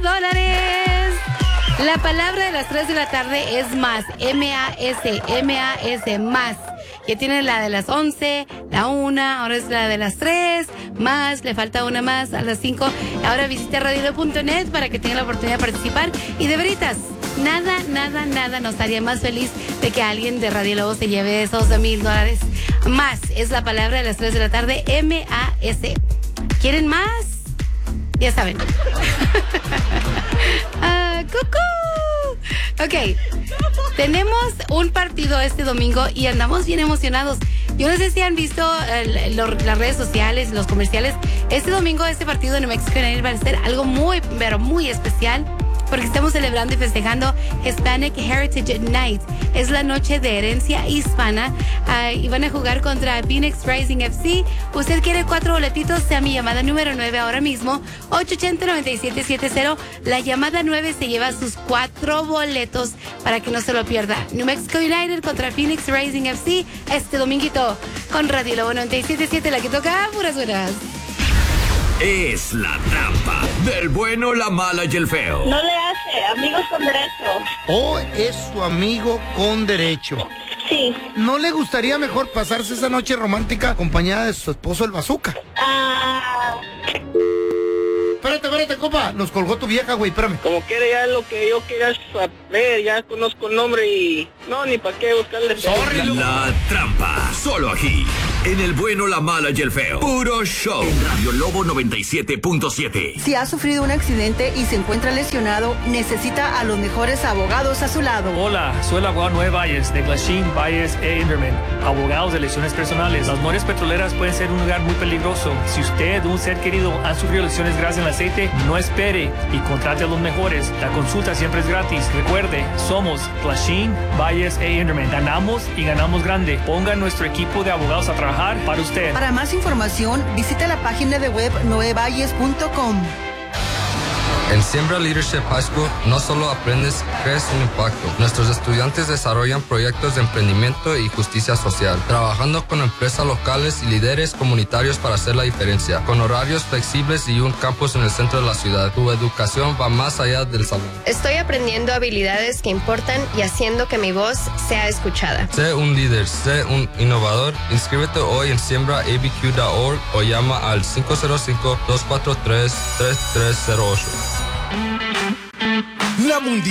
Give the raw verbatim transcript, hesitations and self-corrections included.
dólares. La palabra de las tres de la tarde es más. M A S, M A S, más. Ya tiene la de las once, la una, ahora es la de las tres, más, le falta una más a las cinco. Ahora visita radio punto net para que tenga la oportunidad de participar. Y de veritas, nada, nada, nada nos haría más feliz de que alguien de Radio Lobo se lleve esos mil dólares. Más es la palabra de las tres de la tarde, M A S. ¿Quieren más? Ya saben. uh, ¡Cucú! Ok. Tenemos un partido este domingo y andamos bien emocionados. Yo no sé si han visto eh, lo, las redes sociales, los comerciales. Este domingo este partido de New Mexico United va a ser algo muy, pero muy especial, porque estamos celebrando y festejando Hispanic Heritage Night. Es la noche de herencia hispana uh, y van a jugar contra Phoenix Rising F C. Usted quiere cuatro boletitos, sea mi llamada número nueve ahora mismo, ocho ocho cero, nueve siete siete cero. La llamada nueve se lleva sus cuatro boletos para que no se lo pierda. New Mexico United contra Phoenix Rising F C este dominguito con Radio Lobo noventa y siete punto siete, la que toca puras buenas. Es la trampa del bueno, la mala y el feo. No le hace, amigos con derecho. Oh, es su amigo con derecho. Sí. ¿No le gustaría mejor pasarse esa noche romántica acompañada de su esposo el bazooka? Ah... Espérate, espérate, compa. Nos colgó tu vieja, güey, espérame. Como que era ya lo que yo quería saber, ya conozco el nombre y... No, ni para qué buscarle... Sorry, la trampa, solo aquí, en el bueno, la mala y el feo. Puro show. En Radio Lobo noventa y siete punto siete. Si ha sufrido un accidente y se encuentra lesionado, necesita a los mejores abogados a su lado. Hola, soy el abogado Noé Valles, de Glasheen, Valles e Inderman, abogados de lesiones personales. Las muertes petroleras pueden ser un lugar muy peligroso. Si usted o un ser querido han sufrido lesiones graves en el aceite, no espere y contrate a los mejores. La consulta siempre es gratis. Recuerde, somos Glasheen, Valles e Inderman. Ganamos y ganamos grande. Ponga nuestro equipo de abogados a trabajar para usted. Para más información, visite la página de web noe valles punto com. En Siembra Leadership High School no solo aprendes, crees un impacto. Nuestros estudiantes desarrollan proyectos de emprendimiento y justicia social, trabajando con empresas locales y líderes comunitarios para hacer la diferencia. Con horarios flexibles y un campus en el centro de la ciudad, tu educación va más allá del salón. Estoy aprendiendo habilidades que importan y haciendo que mi voz sea escuchada. Sé un líder, sé un innovador. Inscríbete hoy en siembra a b q punto org o llama al cinco cero cinco, dos cuatro tres, tres tres cero ocho. La Mundial